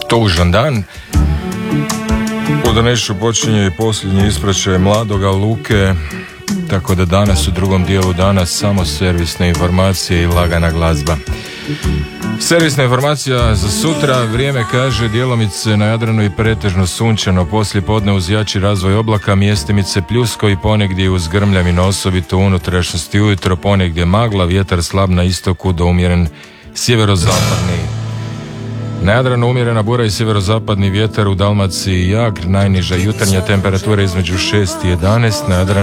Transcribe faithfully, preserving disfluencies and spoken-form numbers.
tužan dan. U Drnišu počinje i posljednji ispraćaj mladoga Luke, tako da danas u drugom dijelu dana samo servisne informacije i lagana glazba. Servisna informacija za sutra, vrijeme kaže djelomice na Jadranu i pretežno sunčano, poslije podne uz jači razvoj oblaka, mjestimice pljusko i ponegdje uz grmljavinu, osobito u unutrašnjosti ujutro, ponegdje magla, vjetar slab na istoku do umjeren sjeverozapadni. Na Jadranu umjerena bura i sjeverozapadni vjetar, u Dalmaciji jak, najniža jutarnja temperatura između šest i jedanaest, na Jadranu